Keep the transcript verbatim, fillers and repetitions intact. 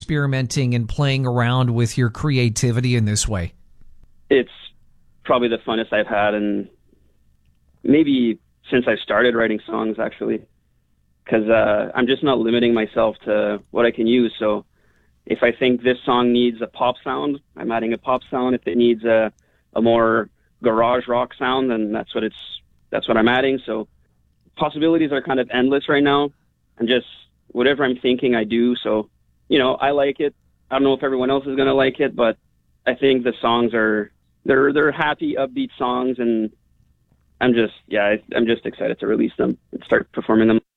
experimenting and playing around with your creativity in this way? It's probably the funnest I've had, and maybe since I started writing songs, actually, because uh, I'm just not limiting myself to what I can use. So if I think this song needs a pop sound, I'm adding a pop sound. If it needs a, a more garage rock sound, then that's what it's that's what I'm adding. So possibilities are kind of endless right now, and just whatever I'm thinking, I do. So, you know, I like it. I don't know if everyone else is going to like it, but I think the songs are, they're, they're happy, upbeat songs. And I'm just, yeah, I, I'm just excited to release them and start performing them.